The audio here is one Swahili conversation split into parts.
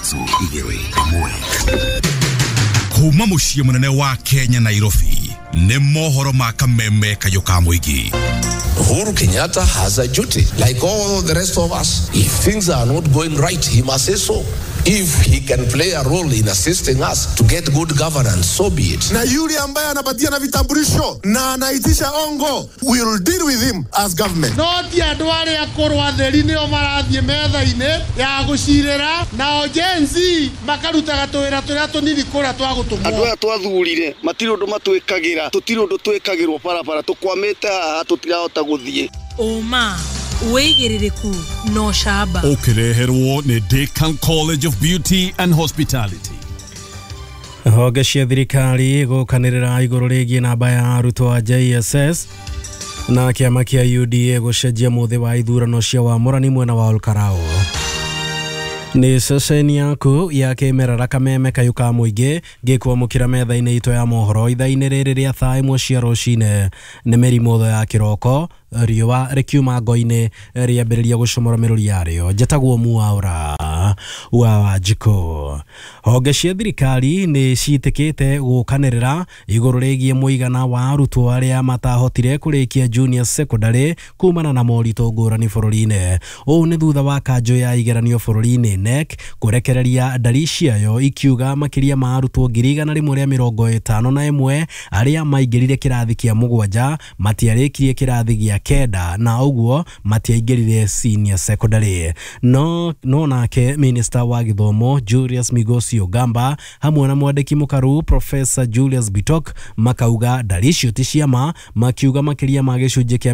ithatũ igĩrĩ ĩmwe. Kuma muciĩ munene wa Kenya Nairobi nĩ mohoro ma kameme kayo ka mũingĩ. Uhuru Kenyatta has a duty, like all the rest of us. If things are not going right, he must say so. If he can play a role in assisting us to get good governance, so be it. Na yule ambaye anapatia na vitambulisho na anaitisha ongo, we will deal with him as government. Noti adware akorwa theri nio marathie metha-ine ya gucirira na ojenzi makaruta gatwira turia tunini kura twa gutumwo. Andu aya twathurire matiri undu matwikagĩra, tutiri undu twikagĩrwo barabara, tukwamite haha tutirahota guthie. Oma uigiririku no shaba Ukireherwo ni Deakin College of Beauty and Hospitality. Honge cia thirikari gukanirira iguru rigie namba ya arutwo a JSS na kiama kia UDA gucenjia muthi wa ithurano cia wamũrani mwena wa Olkarau. Ni ceceni yaku ya kemerera kameme kayo ka mũingĩ ngĩkwamũkĩra metha-inĩ itũ ya mohoro ithaa-inĩ rĩrĩ rĩa thaa ĩmwe cia rũcinĩ. Nĩ mĩrimũ ya kĩroko riũa rĩkiuma ngo-inĩ rĩambĩrĩria gũcomora mĩrũri yarĩo. Njĩtagwo Muaura wa Wanjikũ. Honge cia thirikari nĩ ciĩtĩkĩte gũkanĩrĩra igũrũ rĩgiĩ mũigana wa arutwo arĩa matahotire kũrĩkia junior secondary kumana na moritũ ngũrani bũrũri-inĩ. Ũũ nĩ thutha wa kanjũ ya igeranio bũrũri-inĩ NEC kũrekereria ndari ciayo ikiuga makĩria ma arutwo 151,051 arĩa maingĩrire kĩrathi kĩa mũgwanja matiarĩkirie kĩrathi gĩa kenda na uguo matiaingĩrire senior secondary. No nake minister wa gĩthomo Julius Migosi Ogamba hamwe na mwandĩki mũkaru Professor Julius Bitok makauga ndari icio ti ciama, makiuga makĩria ma gĩcunjĩ kĩa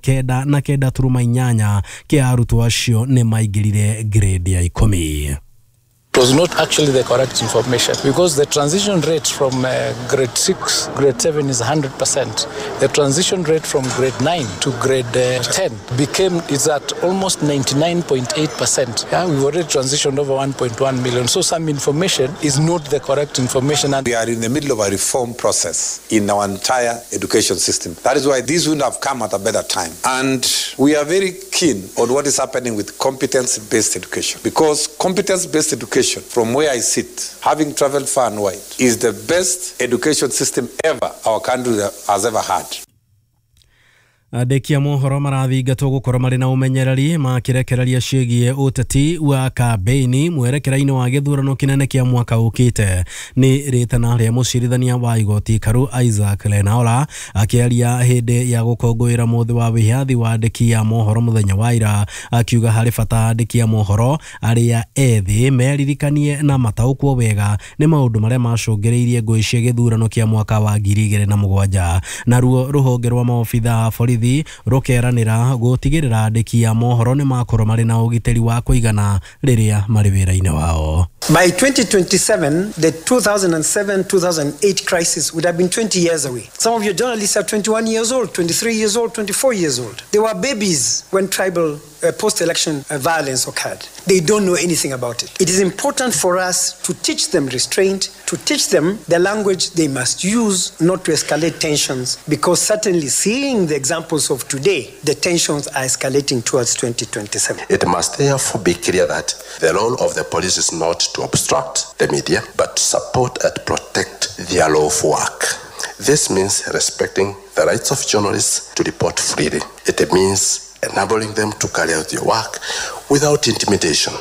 99.8 kĩa arutwo acio nĩ maingĩrire grade ya 10. It was not actually the correct information because the transition rate from grade 6, grade 7 is 100%. The transition rate from grade 9 to grade 10 is at almost 99.8%. Yeah, we've already transitioned over 1.1 million. So some information is not the correct information. We are in the middle of a reform process in our entire education system. That is why these would have come at a better time. And we are very keen on what is happening with competence-based education, because competence-based education, from where I sit, having traveled far and wide, is the best education system ever our country has ever had. Andĩki a mohoro marathingatwo gũkorwo marĩ na ũmenyereri makĩrekereria ciĩgiĩ ũteti wa kambĩini mwerekera-inĩ wa gĩthurano kĩnene kĩa mwaka ũkĩte. Nĩ rĩtana rĩa mũcirithania wa igoti Karu Isaac Lenaola akĩaria hĩndĩ ya gũkũngũĩra mũthĩ wa wĩyathi wa andĩki a mohoro mũthenya wa ira, akiuga harĩ bata andĩki a mohoro arĩa ethĩ meririkanie na mataũkwo wega nĩ maũndũ marĩa macũngĩrĩirie ngũĩ cia gĩthurano kĩa mwaka wa 2007. Naruo rũhonge rwa maobitha a borithi rukeranira gutigirira andĩki a mohoro nĩ makorwo marĩ na ũgitĩri wa kũigana rĩrĩa marĩ wĩra-inĩ wao. By 2027, the 2007-2008 crisis would have been 20 years away. Some of your journalists are 21 years old, 23 years old, 24 years old. They were babies when tribal post-election violence occurred. They don't know anything about it. It is important for us to teach them restraint, to teach them the language they must use not to escalate tensions, because certainly seeing the examples of today, the tensions are escalating towards 2027. It must therefore be clear that the role of the police is not to obstruct the media, but to support and protect their lawful work. This means respecting the rights of journalists to report freely. It means enabling them to carry out their work without intimidation.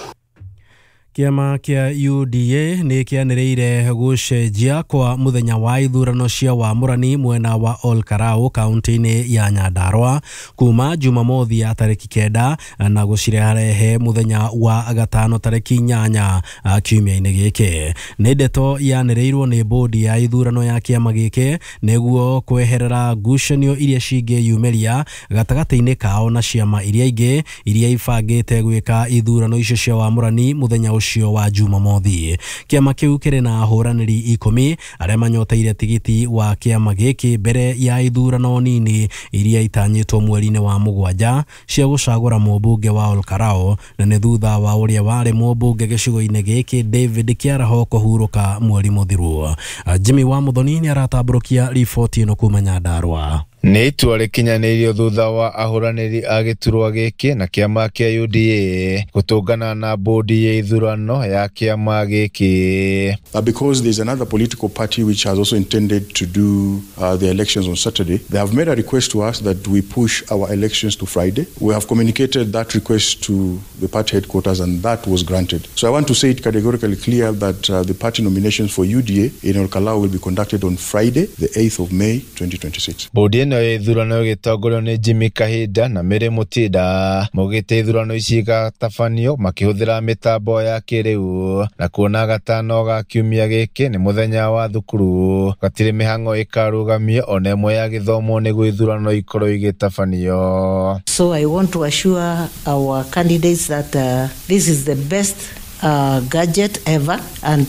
Kiama kia UDA nĩ kĩanĩrĩire gũcenjia kwa mũthenya wa ithurano cia wamũrani mwena wa Olkarau kaunti-inĩ ya Nyandarua kuma Jumamothi ya tarĩki 9 na gũcirehe mũthenya wa gatano tarĩki 8 kiumia-inĩ gĩkĩ. Nĩ ndeto yanĩrĩirwo nĩ bodi ya ithurano ya kiama gĩkĩ nĩguo kweherera ngucanio iria cingĩyumĩria gatagatĩ-inĩ kao na ciama iria ingĩ iria ibangĩte gwĩka ithurano icio cia wamũrani mũthenya ucio wa Jumamothi. Kiama kiu kĩrĩ na ahũranĩri 10 arĩa manyoteire tigiti wa kiama gĩkĩ mbere ya ithurano nini iria itanyĩtwo mweri-inĩ wa mũgwanja cia gũcagũra mũmbunge wa Olkarau, na nĩ thutha wa ũrĩa warĩ mũmbunge gĩcigo-inĩ gĩkĩ David Kĩaraho kũhurũka mweri mũthiru. Jimmy wa Muthoni nĩ aratambũrũkia riboti ĩno kuma Nyandarua. Nĩ itua rĩkinyanĩirio thutha wa ahũranĩri a gĩturwa gĩkĩ na kĩama kĩa UDA gũtũngana na bodi ya ithurano ya kĩama gĩkĩ. Because there's another political party which has also intended to do the elections on Saturday, they have made a request to us that we push our elections to Friday. We have communicated that request to the party headquarters and that was granted. So I want to say it categorically clear that the party nominations for UDA in Olkalau will be conducted on Friday, the 8th of May, 2026. Bodi ĩno ya ithurano ĩgĩtongorio nĩ Jimmy Kahinda na Mary Mutinda maugĩte ithurano ici igatabanio makĩhũthĩra mĩtambo ya kĩrĩu na kuona gatano ga kiumia gĩkĩ nĩ mũthenya wa thukuru gatirĩ mĩhang'o ĩkarũgamio ona ĩmwe ya gĩthomo nĩguo ithurano ikorwo igĩtabanio. So I want to assure our candidates that this is the best gadget ever and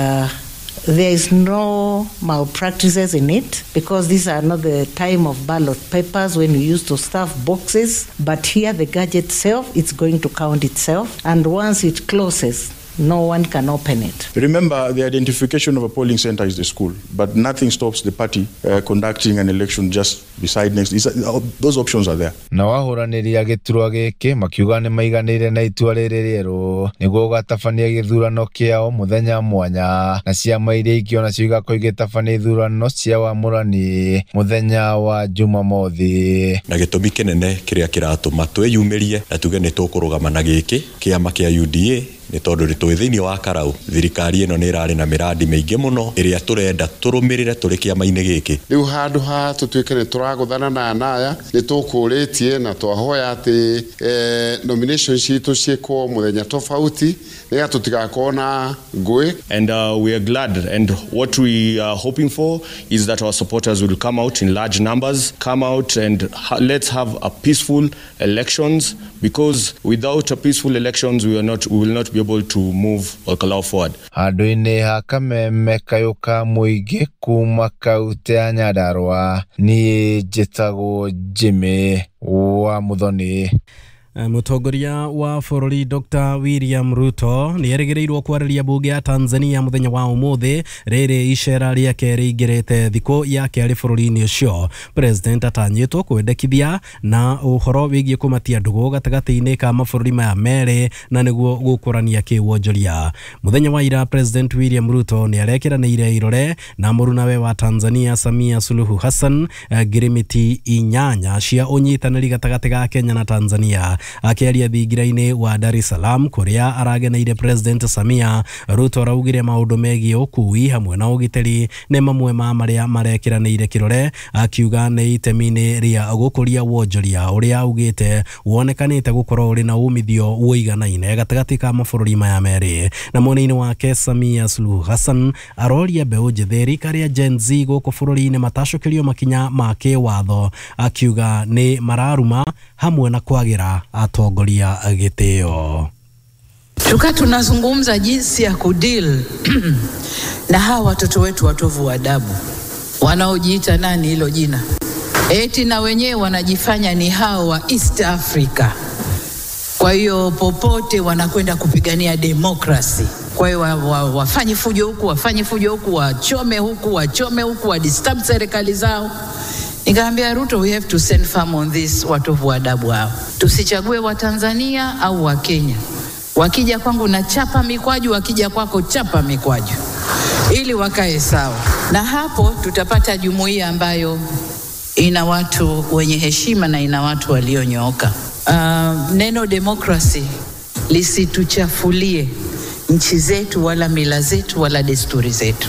there is no malpractices in it because these are not the time of ballot papers when you used to stuff boxes, but here the gadget itself, it's going to count itself, and once it closes, no one can open it. Remember, the identification of a polling center is the school, but nothing stops the party conducting an election just beside next. Those options are there. Na wahũranĩri a gĩturwa gĩkĩ makiuga nĩ maiganĩire na itua rĩrĩ rĩerũ nĩguo gũtabania gĩthurano kĩao mũthenya mwanya na ciama iria ingĩ onacio igakorwo igĩtabania ithurano cia wamũrani mũthenya wa Jumamothi. Na gĩtũmi kĩnene kĩrĩa kĩratũma twĩyumĩrie na tuge nĩ tũkũrũgama na gĩkĩ kĩama kĩa UDA nĩ tondũ rĩtũ thĩinĩ wa Karau thirikari ĩno nĩ ĩrarĩ na mĩrandi mĩingĩ mũno ĩrĩa tũrenda tũrũmĩrĩre tũrĩ kĩama-inĩ gĩkĩ. Rĩu handũ ha tũtuĩke nĩ tũragũthana na anaya nĩ tũkũrĩtie na twahoya atĩ nominations citũ ciĩkwo mũthenya tofauti nĩgetha tũtigakorwo na ngũĩ. And we are glad and what we are hoping for is that our supporters will come out in large numbers, come out and let's have a peaceful elections because without a peaceful elections we will not be able to move Olkalau forward. Handũ-inĩ ha kameme kayũka mũingĩ kuma kaũntĩ ya Nyandarua niĩ njĩtagwo Jimmy wa Muthoni. Mũtongoria wa bũrũri Dr. William Ruto nĩ erĩgĩrĩirwo kwarĩria bunge ya Tanzania mũthenya wa ũmũthĩ rĩrĩ icera rĩake rĩingĩrĩte thikũ ya kerĩ bũrũri-inĩ ũcio. President atanyĩtwo kwendekithia na ũhoro wĩgiĩ kũmatia ndũgũ gatagatĩ-inĩ ka mabũrũri maya merĩ na nĩguo gũkũrania kĩwonjoria. Mũthenya wa ira President William Ruto nĩ arekeranĩire irore na mũrunawe wa Tanzania Samia Suluhu Hassan ngirimiti 8 cia ũnyitanĩri gatagatĩ ga Kenya na Tanzania. Akiaria thingira-inĩ wa Dar es Salaam kuria arageneire President Samia, Ruto araugire maũndũ megiĩ ũkui hamwe na ũgitĩri nĩ mamwe ma marĩa marekiranĩire kĩrore, akiuga nĩ itemi-inĩ rĩa gũkũria wonjoria ũrĩa augĩte wonekanĩte gũkorwo ũrĩ na umithio ũiganaine gatagatĩ ka mabũrũri maya merĩ. Na mwena-inĩ wake Samia Suluhu Hassan aroria mbeũ njĩthĩ karĩa Gen Z gũkũ bũrũri-inĩ matacũkĩrio makinya ma kĩwatho, akiuga nĩ mararuma hamwe na kwagira atongoria gĩtĩo. Tunazungumza jinsi ya kudeal na hawa watoto wetu watovu wa adabu wanaojiita nani hilo jina, eti na wenyewe wanajifanya ni hao wa East Africa. Kwa hiyo popote wanakwenda kupigania demokrasi. Kwa hiyo wafanye fujo huku, wafanye fujo huku, wachome huku, wadisturb serikali zao. Nikaambia Ruto, we have to send firm on this watovu wa adabu hao. Tusichague wa Tanzania au wa Kenya. Wakija kwangu na chapa mikwaju, wakija kwako chapa mikwaju, ili wakae sawa. Na hapo tutapata jumuiya ambayo ina watu wenye heshima na ina watu walionyooka. Neno demokrasi lisituchafulie nchi zetu wala mila zetu wala desturi zetu.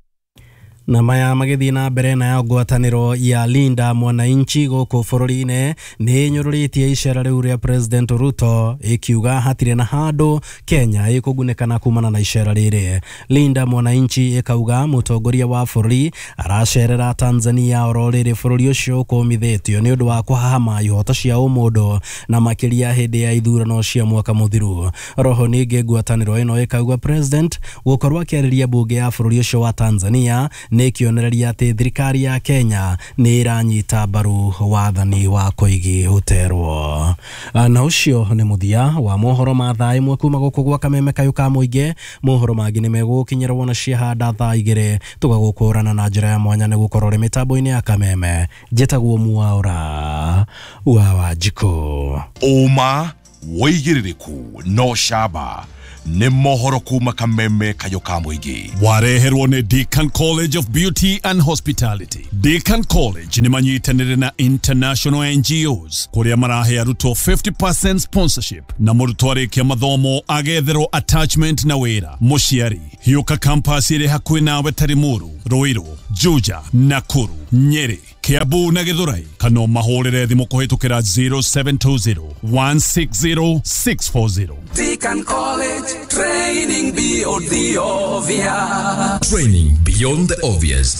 Na maya magĩthiĩ na mbere na ya ngwatanĩro ya Linda Mwananchi gũkũ bũrũri-inĩ nĩ nyũrũrĩtie icera rĩu rĩa President Ruto ĩkiuga hatirĩ na handũ Kenya ĩkũgunĩkana kumana na icera rĩrĩ. Linda Mwananchi ĩkauga mũtongoria wa bũrũri aracerera Tanzania oro rĩrĩ bũrũri ũcio ũkũmithĩtio nĩ ũndũ wa kũhahama ihoto cia ũmũndũ na makĩria hĩndĩ ya ithurano cia mwaka mũthiru. Roho ningĩ ngwatanĩro ĩno ĩkauga President gũkorwo akĩarĩria bunge ya bũrũri ũcio wa Tanzania nĩ kĩonereria atĩ thirikari ya Kenya nĩ iranyita mbaru wathani wa Koigi Hoterwo. Na ũcio nĩ muthia wa mohoro ma thaa ĩmwe kuma gũkũ gwa Kameme Kayũ ka Mũingĩ. Mohoro mangĩ nĩ megũkinyĩrwo na ciahanda thaa 2 tũgagũkũrana na njĩra ya mwanya nĩ gũkorwo rĩ mĩtambo-inĩ ya Kameme. Njĩtagwo Mwaũra wa Wanjikũ. Ũma wĩigĩrĩrĩku no camba nĩ mohoro kuma Kameme Kayũ ka Mũingĩ. Wareherwo nĩ Deakin College of Beauty and Hospitality. Deakin College nĩ manyitanĩre na international NGOs kũrĩa marahe arutwo 50% sponsorship na mũrutwo arĩkia mathomo agetherwo attachment na wĩra. Mũciari hiũka campus ĩrĩ hakuhĩ nawe Tarimuru, Ruiru, Juja, Nakuru, Nyeri, Kiambu na Githurai. Kana mahũrĩre thimũ kũhĩtũkĩra 0720 160 640. Deakin College, training beyond the obvious. Training beyond the obvious.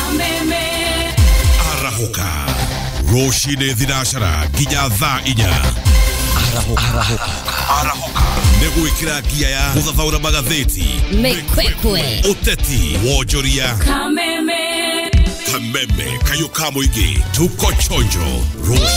Arahuka Roshide Thinacara nginya thaa 4. Arahuka nĩgwĩkĩra ngia ya gũthathaũra magathĩti, mĩkwekwe, ũteti, wonjoria. Kameme Kayũ ka Mũingĩ, tuko chonjo.